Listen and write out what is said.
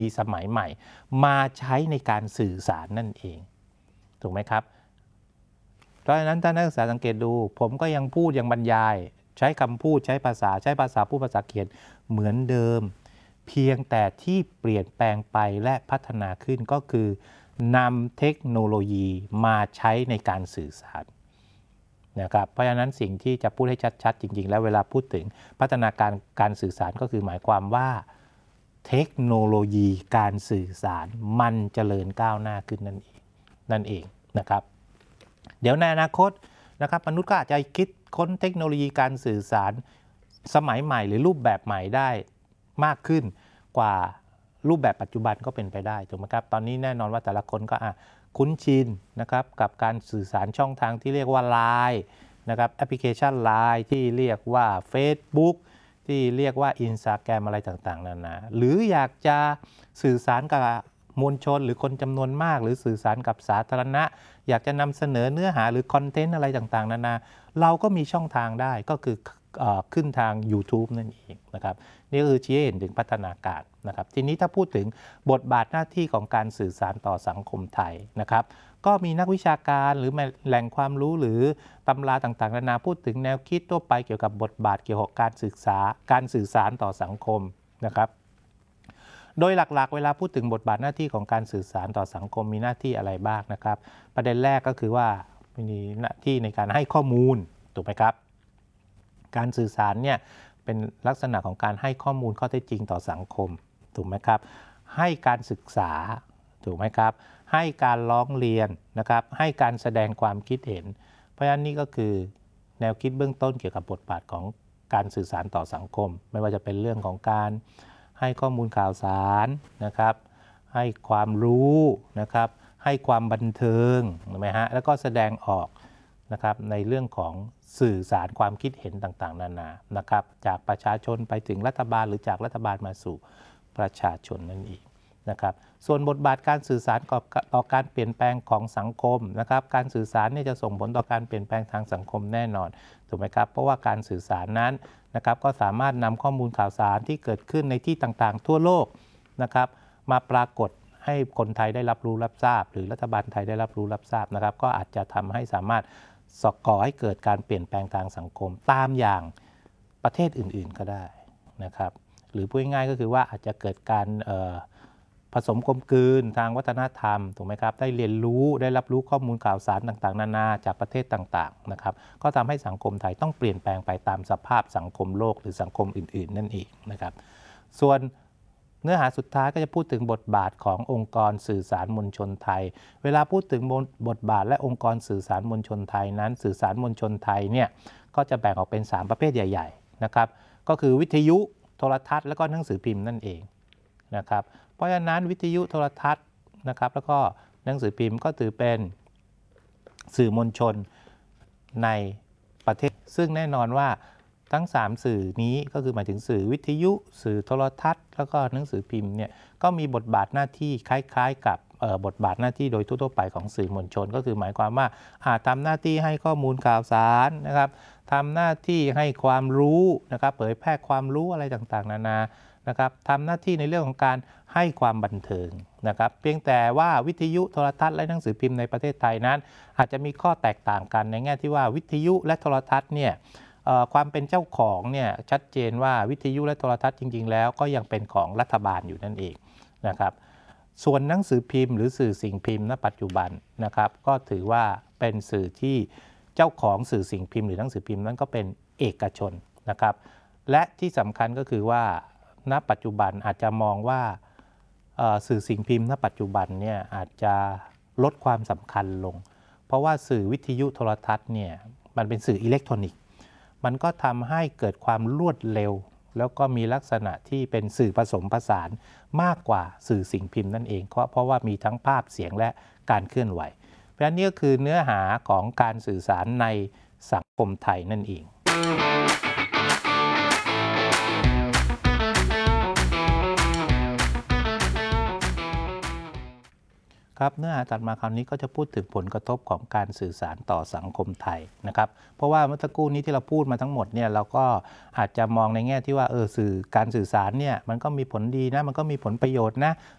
สมัยใหม่มาใช้ในการสื่อสารนั่นเองถูกไหมครับเพราะฉะนั้นถ้านักศึกษาสังเกตดูผมก็ยังพูดยังบรรยายใช้คำพูดใช้ภาษาพูดภาษาเขียนเหมือนเดิมเพียงแต่ที่เปลี่ยนแปลงไปและพัฒนาขึ้นก็คือนำเทคโนโลยีมาใช้ในการสื่อสารนะครับเพราะฉะนั้นสิ่งที่จะพูดให้ชัดๆจริงๆแล้วเวลาพูดถึงพัฒนาการสื่อสารก็คือหมายความว่าเทคโนโลยีการสื่อสารมันเจริญก้าวหน้าขึ้นนั่นเองนะครับเดี๋ยวในอนาคตนะครับมนุษย์ก็อาจจะคิดค้นเทคโนโลยีการสื่อสารสมัยใหม่หรือรูปแบบใหม่ได้มากขึ้นกว่ารูปแบบปัจจุบันก็เป็นไปได้ถูกไหมครับตอนนี้แน่นอนว่าแต่ละคนก็คุ้นชินนะครับกับการสื่อสารช่องทางที่เรียกว่า LINE นะครับแอปพลิเคชัน LINE ที่เรียกว่า Facebook ที่เรียกว่า Instagram อะไรต่างๆนานาหรืออยากจะสื่อสารกับมวลชนหรือคนจำนวนมากหรือสื่อสารกับสาธารณะอยากจะนำเสนอเนื้อหาหรือคอนเทนต์อะไรต่างๆนานาเราก็มีช่องทางได้ก็คือขึ้นทาง YouTube นั่นเองนะครับนี่ก็คือชี้ให้เห็นถึงพัฒนาการนะครับทีนี้ถ้าพูดถึงบทบาทหน้าที่ของการสื่อสารต่อสังคมไทยนะครับก็มีนักวิชาการหรือแหล่งความรู้หรือตำราต่างๆนานาพูดถึงแนวคิดทั่วไปเกี่ยวกับบทบาทเกี่ยวกับการสื่อสารต่อสังคมนะครับโดยหลักๆเวลาพูดถึงบทบาทหน้าที่ของการสื่อสารต่อสังคมมีหน้าที่อะไรบ้างนะครับประเด็นแรกก็คือว่ามีหน้าที่ในการให้ข้อมูลถูกไหมครับการสื่อสารเนี่ยเป็นลักษณะของการให้ข้อมูลข้อเท็จจริงต่อสังคมถูกไหมครับให้การศึกษาถูกไหมครับให้การร้องเรียนนะครับให้การแสดงความคิดเห็นเพราะฉะนั้นนี่ก็คือแนวคิดเบื้องต้นเกี่ยวกับบทบาทของการสื่อสารต่อสังคมไม่ว่าจะเป็นเรื่องของการให้ข้อมูลข่าวสารนะครับให้ความรู้นะครับให้ความบันเทิงถูกไหมฮะแล้วก็แสดงออกนะครับในเรื่องของสื่อสารความคิดเห็นต่างๆนานานะครับจากประชาชนไปถึงรัฐบาลหรือจากรัฐบาลมาสู่ประชาชนนั่นเองนะครับส่วนบทบาทการสื่อสารต่อการเปลี่ยนแปลงของสังคมนะครับการสื่อสารเนี่ยจะส่งผลต่อการเปลี่ยนแปลงทางสังคมแน่นอนถูกไหมครับเพราะว่าการสื่อสารนั้นนะครับก็สามารถนำข้อมูลข่าวสารที่เกิดขึ้นในที่ต่างๆทั่วโลกนะครับมาปรากฏให้คนไทยได้รับรู้รับทราบหรือรัฐบาลไทยได้รับรู้รับทราบนะครับก็อาจจะทำให้สามารถก่อให้เกิดการเปลี่ยนแปลงทางสังคมตามอย่างประเทศอื่นๆก็ได้นะครับหรือพูดง่ายๆก็คือว่าอาจจะเกิดการผสมกลมกลืนทางวัฒนธรรมถูกไหมครับได้เรียนรู้ได้รับรู้ข้อมูลข่าวสารต่างๆนานาจากประเทศต่างๆนะครับก็ทำให้สังคมไทยต้องเปลี่ยนแปลงไปตามสภาพสังคมโลกหรือสังคมอื่นๆนั่นเองนะครับส่วนเนื้อหาสุดท้ายก็จะพูดถึงบทบาทขององค์กรสื่อสารมวลชนไทยเวลาพูดถึงบทบาทและองค์กรสื่อสารมวลชนไทยนั้นสื่อสารมวลชนไทยเนี่ยก็จะแบ่งออกเป็น3ประเภทใหญ่ๆนะครับก็คือวิทยุโทรทัศน์และก็หนังสือพิมพ์นั่นเองนะครับเพราะฉะนั้นวิทยุโทรทัศน์นะครับแล้วก็หนังสือพิมพ์ก็ถือเป็นสื่อมวลชนในประเทศซึ่งแน่นอนว่าทั้ง3สื่อนี้ก็คือหมายถึงสื่อวิทยุสื่อโทรทัศน์แล้วก็หนังสือพิมพ์เนี่ยก็มีบทบาทหน้าที่คล้ายๆกับบทบาทหน้าที่โดยทั่วไปของสื่อมวลชนก็คือหมายความว่าทำหน้าที่ให้ข้อมูลข่าวสารนะครับทำหน้าที่ให้ความรู้นะครับเผยแพร่ความรู้อะไรต่างๆนานานะครับทำหน้าที่ในเรื่องของการให้ความบันเทิงนะครับเพียงแต่ว่าวิทยุโทรทัศน์และหนังสือพิมพ์ในประเทศไทยนั้นอาจจะมีข้อแตกต่างกันในแง่ที่ว่าวิทยุและโทรทัศน์เนี่ยความเป็นเจ้าของเนี่ยชัดเจนว่าวิทยุและโทรทัศน์จริงๆแล้วก็ยังเป็นของรัฐบาลอยู่นั่นเองนะครับส่วนหนังสือพิมพ์หรือสื่อสิ่งพิมพ์ณปัจจุบันนะครับก็ถือว่าเป็นสื่อที่เจ้าของสื่อสิ่งพิมพ์หรือหนังสือพิมพ์นั้นก็เป็นเอกชนนะครับและที่สำคัญก็คือว่าณปัจจุบันอาจจะมองว่าสื่อสิ่งพิมพ์ณปัจจุบันเนี่ยอาจจะลดความสำคัญลงเพราะว่าสื่อวิทยุโทรทัศน์เนี่ยมันเป็นสื่ออิเล็กทรอนิกส์มันก็ทำให้เกิดความรวดเร็วแล้วก็มีลักษณะที่เป็นสื่อผสมผสานมากกว่าสื่อสิ่งพิมพ์นั่นเองเพราะว่ามีทั้งภาพเสียงและการเคลื่อนไหวเพราะฉะนั้นนี่ก็คือเนื้อหาของการสื่อสารในสังคมไทยนั่นเองครับเนื้อหาถัดมาคราวนี้ก็จะพูดถึงผลกระทบของการสื่อสารต่อสังคมไทยนะครับเพราะว่าเมื่อสักครู่นี้ที่เราพูดมาทั้งหมดเนี่ยเราก็อาจจะมองในแง่ที่ว่าการสื่อสารเนี่ยมันก็มีผลดีนะมันก็มีผลประโยชน์นะ